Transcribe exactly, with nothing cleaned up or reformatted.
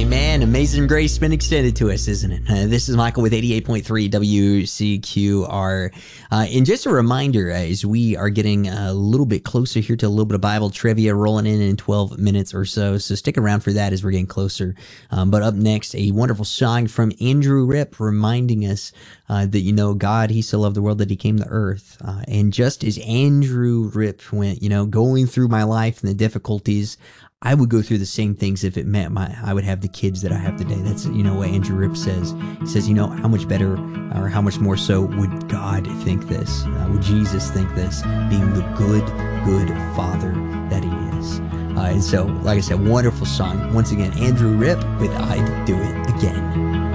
Amen. Amazing grace been extended to us, isn't it? Uh, this is Michael with eighty-eight point three W C Q R. Uh, and just a reminder, uh, as we are getting a little bit closer here to a little bit of Bible trivia rolling in in twelve minutes or so. So stick around for that as we're getting closer. Um, but up next, a wonderful song from Andrew Ripp reminding us uh, that, you know, God, he so loved the world that he came to earth. Uh, and just as Andrew Ripp went, you know, going through my life and the difficulties, I would go through the same things if it meant my I would have the kids that I have today. That's, you know, what Andrew Ripp says. He says, you know, how much better or how much more so would God think this? Uh, would Jesus think this, being the good, good Father that he is? Uh, and so, like I said, wonderful song. Once again, Andrew Ripp with I'd Do It Again.